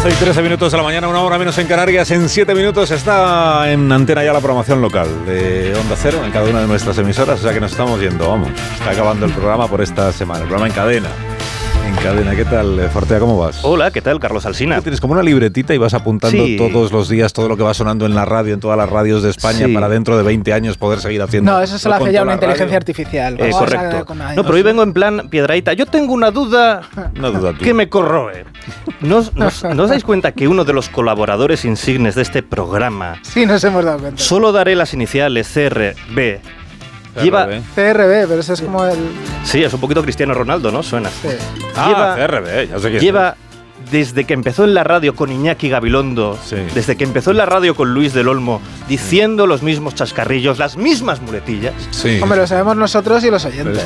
12 y 13 minutos de la mañana, una hora menos en Canarias. En 7 minutos está en antena ya la programación local de Onda Cero en cada una de nuestras emisoras. O sea que nos estamos yendo, vamos. Está acabando el programa por esta semana. El programa en cadena. En cadena, ¿qué tal, Fortea? ¿Cómo vas? Hola, ¿qué tal, Carlos Alsina? Tienes como una libretita y vas apuntando todos los días todo lo que va sonando en la radio, en todas las radios de España, para dentro de 20 años poder seguir haciendo. No, eso se lo hace ya una inteligencia artificial. Correcto. No, pero hoy vengo en plan Piedrahita. Yo tengo una duda que me corroe. ¿No os dais cuenta que uno de los colaboradores insignes de este programa... Sí, nos hemos dado cuenta. Solo daré las iniciales CRB. Lleva CRB, pero eso es como el... Sí, es un poquito Cristiano Ronaldo, ¿no? Suena. Sí. CRB, ya sé quién lleva desde que empezó en la radio con Iñaki Gabilondo, desde que empezó en la radio con Luis del Olmo, diciendo los mismos chascarrillos, las mismas muletillas. Sí. Hombre, lo sabemos nosotros y los oyentes.